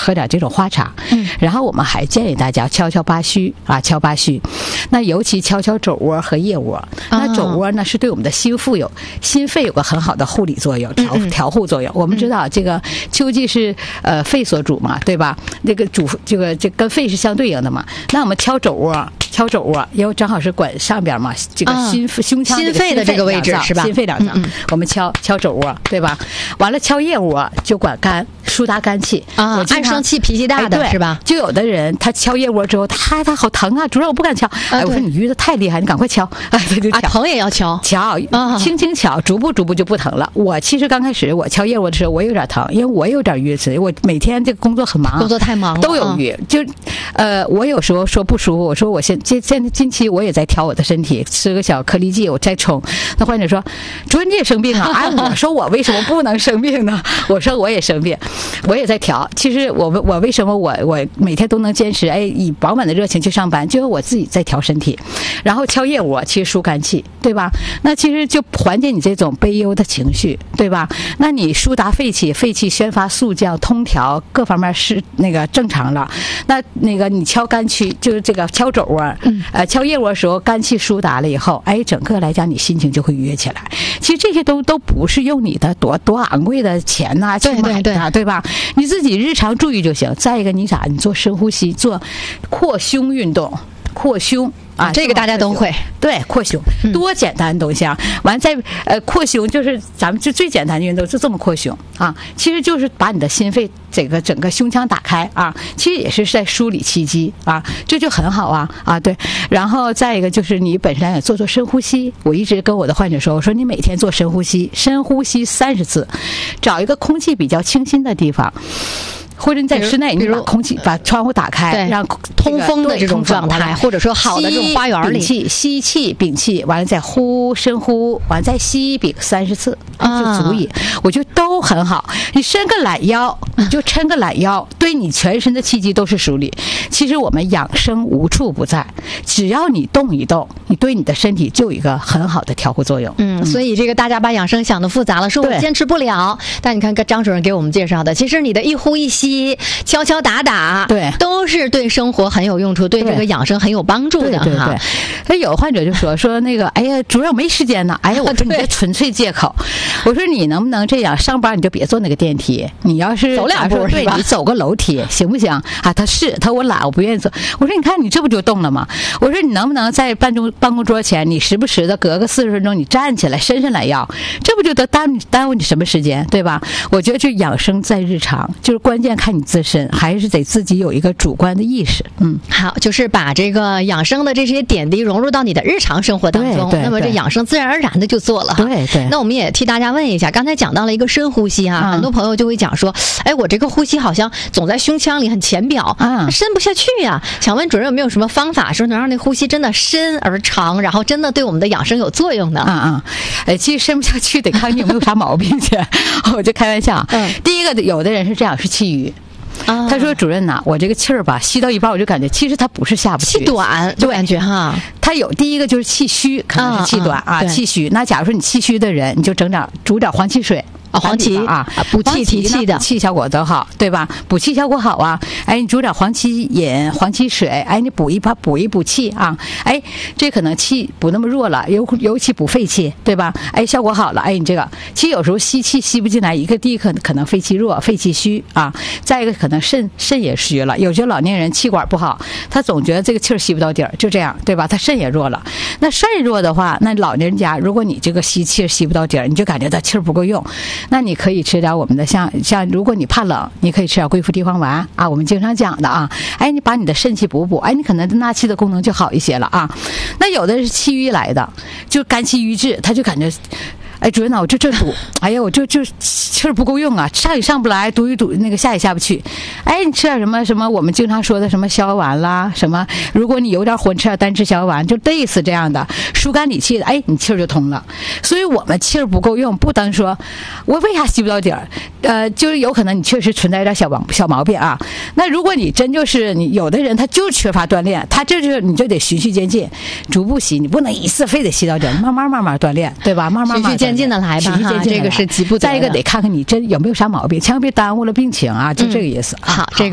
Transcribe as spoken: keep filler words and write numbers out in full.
喝点这种花茶。 嗯， 然后我们还建议大家敲敲八虚啊，敲八虚。那尤其敲敲肘窝和腋窝。那肘窝呢是对我们的心腹有心肺有个很好的护理作用，调调护作用。我们知道这个秋季是呃肺所主嘛，对吧？那个主这个这跟肺是相对应的嘛。那我们敲肘窝，敲肘窝，因为正好是管上边嘛，这个心胸腔心肺的这个位置是吧？ 心肺两脏，我们敲敲肘窝，对吧？完了敲腋窝就管肝，疏达肝气啊。爱生气、脾气大的是吧？ 就有的人他敲腋窝之后，他他好疼啊，主任我不敢敲。哎，我说你淤的太厉害，你赶快敲。哎，他就敲。 疼也要敲， 敲，轻轻敲，逐步逐步就不疼了。我其实刚开始我敲腋窝的时候，我有点疼，因为我有点淤刺，我每天这个工作很忙， 工作太忙了， 都有淤。就呃，我有时候说不舒服，我说我现现现近期我也在调我的身体，吃个小颗粒剂，我再冲。那患者说：“主任你也生病啊？”哎，我说我为什么不能生病呢？我说我也生病，我也在调。其实我我为什么我我每天都能坚持？哎，以饱满的热情去上班，就是我自己在调身体，然后敲腋窝，其实疏肝气，对吧？那其实就缓解你这种悲忧的情绪，对吧？那你疏达肺气，肺气宣发肃降，通调各方面是那个正常了。那那个你敲肝区，就是这个敲肘窝，呃，敲腋窝的时候，肝气疏达了以后，哎，整个来讲你心情就会愉悦起来。其实这些都都不是用你的多多昂贵的钱呐、啊、去买的，对, 对, 对吧？你自己日常注意就行。再一个，你咋？你做深呼吸，做扩胸运动，扩胸。啊， 这个大家都会。 对，扩胸多简单的东西啊！完再呃扩胸，就是咱们就最简单的运动，就这么扩胸啊。其实就是把你的心肺这个整个胸腔打开啊，其实也是在梳理气机啊，这就很好啊啊对。然后再一个就是你本身也做做深呼吸，我一直跟我的患者说，我说你每天做深呼吸，深呼吸三十次，找一个空气比较清新的地方。或者你在室内，你把空气把窗户打开，让通风的这种状态，或者说好的这种花园里， 吸吸气，屏气，完了再呼，深呼，完了再吸屏三十次就足以。我觉得都很好。你伸个懒腰，你就抻个懒腰，对你全身的气机都是梳理。其实我们养生无处不在，只要你动一动，你对你的身体就有一个很好的调护作用。 嗯，所以这个大家把养生想得复杂了，说我坚持不了。但你看，张主任给我们介绍的，其实你的一呼一吸。敲敲打打， 对， 都是对生活很有用处，对这个养生很有帮助的哈。 对对对，所以有患者就说说那个，哎呀，主任我没时间呢。哎呀，我说你这纯粹借口。我说你能不能这样，上班你就别坐那个电梯，你要是走两步， 对你走个楼梯行不行啊？他是他我懒，我不愿意走。我说你看你这不就动了吗？我说你能不能在办公办公桌前，你时不时的隔个四十分钟，你站起来伸伸懒腰，这不就得耽误耽误你什么时间，对吧？我觉得这养生在日常，就是关键看你自身，还是得自己有一个主观的意识。嗯， 好，就是把这个养生的这些点滴融入到你的日常生活当中，那么这养生自然而然的就做了。 对对。 那我们也替大家问一下，刚才讲到了一个深呼吸啊，嗯、很多朋友就会讲说，哎，我这个呼吸好像总在胸腔里很浅表，啊，深不下去呀。想问主任有没有什么方法，说能让那呼吸真的深而长，然后真的对我们的养生有作用呢？ 啊啊，哎，其实深不下去得看你有没有啥毛病去，我就开玩笑。嗯，第一个有的人是这样，是气郁。啊、他说：“主任呐，我这个气儿吧，吸到一半我就感觉，其实他不是下不去， 气短，就感觉哈。 他有第一个就是气虚，可能是气短啊，啊气虚。那假如说你气虚的人，你就整点煮点黄芪水。” 黄芪啊， 补气提气的， 补气效果都好，对吧？补气效果好啊！哎，你煮点黄芪饮、黄芪水，哎，你补一把补一补气啊！哎，这可能气不那么弱了，尤尤其补肺气，对吧？哎，效果好了，哎，你这个其实有时候吸气吸不进来，一个第一可可能肺气弱、肺气虚啊，再一个可能肾肾也虚了。有些老年人气管不好，他总觉得这个气儿吸不到底儿，就这样，对吧？他肾也弱了。那肾弱的话，那老年人家如果你这个吸气吸不到底儿，你就感觉他气儿不够用。那你可以吃点我们的像像，如果你怕冷，你可以吃点桂附地黄丸啊，我们经常讲的啊，哎，你把你的肾气补补，哎，你可能纳气的功能就好一些了啊。那有的是气郁来的，就肝气郁滞，他就感觉。哎，主任呐，我这这堵，哎呀，我就就气儿不够用啊，上也上不来，堵一堵，那个下也下不去。哎，你吃点什么什么，我们经常说的什么消丸啦，什么，如果你有点混，吃点单吃消丸，就类似这样的疏肝理气的，哎，你气儿就通了。所以我们气儿不够用，不单说我为啥吸不到底儿，呃，就是有可能你确实存在一点小毛小毛病啊。那如果你真就是你有的人他就缺乏锻炼，他这就你就得循序渐进，逐步吸，你不能一次非得吸到底儿，慢慢慢慢锻炼，对吧？慢慢慢慢。 渐进的来吧，哈，这个是急不得。 再一个得看看你真有没有啥毛病，千万别耽误了病情啊，就这个意思。 嗯、好，这个。